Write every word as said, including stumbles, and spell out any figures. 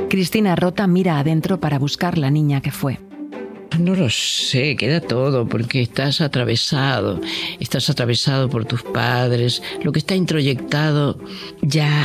Cristina, rota, mira adentro para buscar la niña que fue. No lo sé, queda todo, porque estás atravesado, estás atravesado por tus padres, lo que está introyectado ya